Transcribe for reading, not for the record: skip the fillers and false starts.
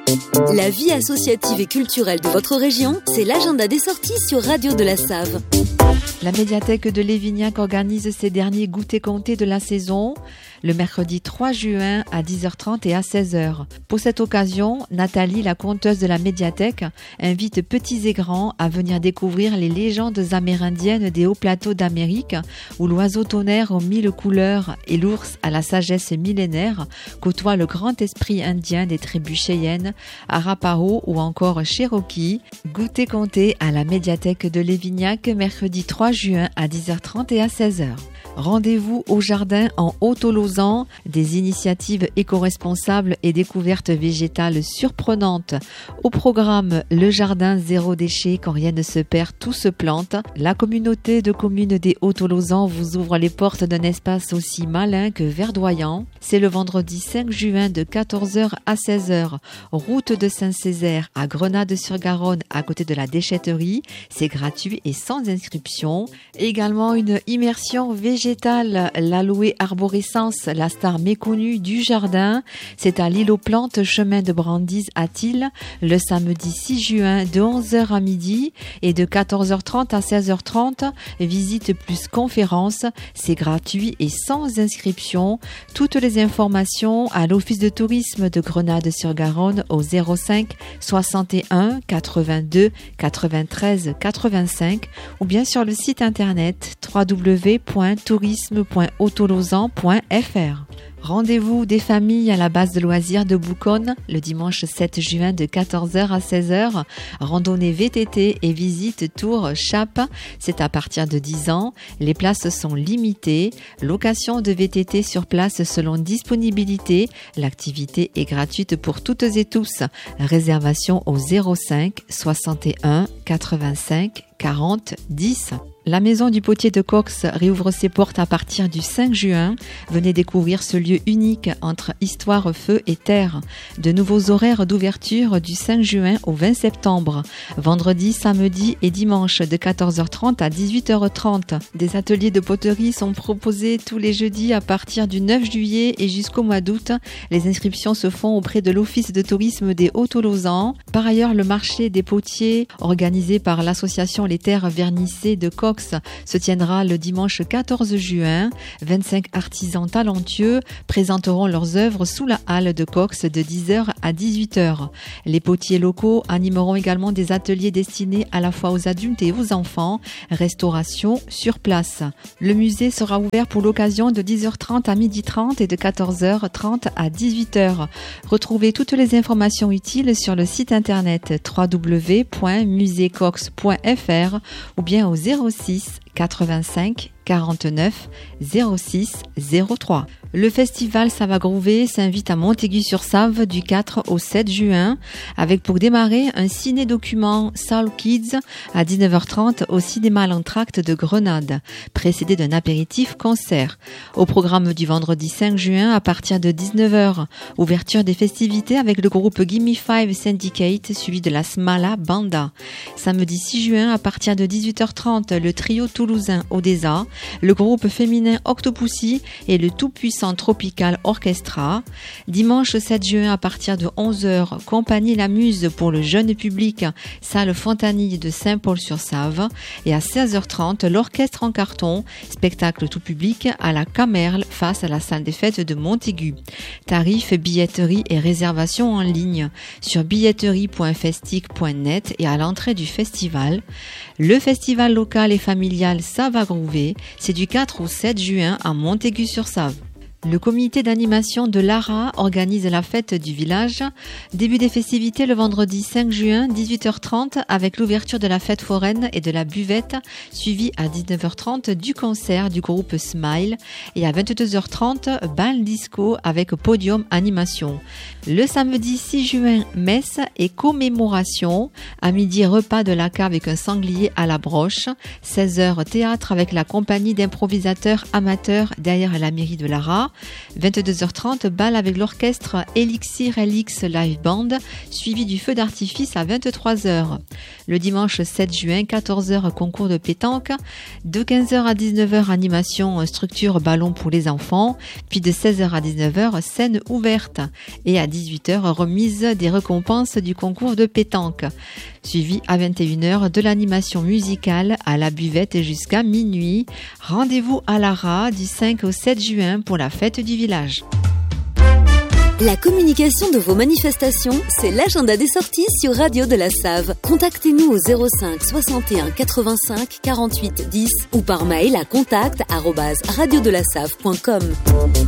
La vie associative et culturelle de votre région, c'est l'agenda des sorties sur Radio de la Save. La médiathèque de Lévignac organise ses derniers goûters comptés de la saison, le mercredi 3 juin à 10h30 et à 16h. Pour cette occasion, Nathalie, la conteuse de la médiathèque, invite petits et grands à venir découvrir les légendes amérindiennes des hauts plateaux d'Amérique, où l'oiseau tonnerre aux 1000 couleurs et l'ours à la sagesse millénaire côtoient le grand esprit indien des tribus Cheyennes, Arapaho ou encore Cherokee. Goûter compté à la médiathèque de Lévignac, mercredi 3 juin à 10h30 et à 16h. Rendez-vous au jardin en Haut-Tolosan, des initiatives éco-responsables et découvertes végétales surprenantes. Au programme, le jardin zéro déchet, quand rien ne se perd, tout se plante. La communauté de communes des Hauts-Tolosan vous ouvre les portes d'un espace aussi malin que verdoyant. C'est le vendredi 5 juin de 14h à 16h, route de Saint-Césaire à Grenade-sur-Garonne, à côté de la déchetterie. C'est gratuit et sans inscription. Également une immersion végétale, l'aloe arborescence, la star méconnue du jardin. C'est à l'île aux plantes, chemin de Brandise à Tille, le samedi 6 juin de 11h à midi et de 14h30 à 16h30. Visite plus conférence, c'est gratuit et sans inscription. Toutes les informations à l'Office de tourisme de Grenade-sur-Garonne au 05 61 82 93 85 ou bien sur le site internet www.tourisme.hautolosan.fr. Rendez-vous des familles à la base de loisirs de Bouconne le dimanche 7 juin de 14h à 16h. Randonnée VTT et visite Tour Chape, c'est à partir de 10 ans. Les places sont limitées. Location de VTT sur place selon disponibilité. L'activité est gratuite pour toutes et tous. Réservation au 05 61 85 40 10. La maison du potier de Cox réouvre ses portes à partir du 5 juin. Venez découvrir ce lieu unique entre histoire, feu et terre. De nouveaux horaires d'ouverture du 5 juin au 20 septembre. Vendredi, samedi et dimanche de 14h30 à 18h30. Des ateliers de poterie sont proposés tous les jeudis à partir du 9 juillet et jusqu'au mois d'août. Les inscriptions se font auprès de l'Office de tourisme des Hauts-Tolosan. Par ailleurs, le marché des potiers, organisé par l'association Les Terres Vernissées de Cox, se tiendra le dimanche 14 juin. 25 artisans talentueux présenteront leurs œuvres sous la halle de Cox de 10h à 18h. Les potiers locaux animeront également des ateliers destinés à la fois aux adultes et aux enfants. Restauration sur place. Le musée sera ouvert pour l'occasion de 10h30 à 12h30 et de 14h30 à 18h. Retrouvez toutes les informations utiles sur le site internet www.musecox.fr ou bien au 06 85 49 06 03. Le festival Sava Groove s'invite à Montaigu-sur-Save du 4 au 7 juin avec pour démarrer un ciné-document Soul Kids à 19h30 au cinéma L'Entracte de Grenade, précédé d'un apéritif concert. Au programme du vendredi 5 juin à partir de 19h, ouverture des festivités avec le groupe Gimme 5 Syndicate suivi de la Smala Banda. Samedi 6 juin à partir de 18h30, le trio toulousain Odessa, le groupe féminin Octopussy et le tout-puissant Tropical Orchestra. Dimanche 7 juin à partir de 11h, compagnie La Muse pour le jeune public, salle Fontanille de Saint-Paul-sur-Save. Et à 16h30, l'orchestre en carton, spectacle tout public à la Camerle face à la salle des fêtes de Montaigu. Tarifs, billetterie et réservation en ligne sur billetterie.festic.net et à l'entrée du festival. Le festival local et familial Sava Groove, c'est du 4 au 7 juin à Montaigu-sur-Save. Le comité d'animation de Lara organise la fête du village. Début des festivités le vendredi 5 juin, 18h30, avec l'ouverture de la fête foraine et de la buvette, suivi à 19h30 du concert du groupe Smile et à 22h30, bal disco avec podium animation. Le samedi 6 juin, messe et commémoration. À midi, repas de la cave avec un sanglier à la broche. 16h, théâtre avec la compagnie d'improvisateurs amateurs derrière la mairie de Lara. 22h30, bal avec l'orchestre Elixir LX Live Band, suivi du feu d'artifice à 23h. Le dimanche 7 juin, 14h, concours de pétanque. De 15h à 19h, animation structure ballon pour les enfants. Puis de 16h à 19h, scène ouverte. Et à 18h, remise des récompenses du concours de pétanque. Suivi à 21h de l'animation musicale à la buvette jusqu'à minuit. Rendez-vous à Lara du 5 au 7 juin pour la fête du village. La communication de vos manifestations, c'est l'agenda des sorties sur Radio de la Save. Contactez-nous au 05 61 85 48 10 ou par mail à contact@radiodelasave.com.